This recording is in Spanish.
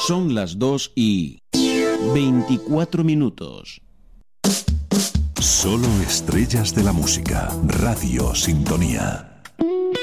Son las 2:24. Solo estrellas de la música. Radio Sintonía.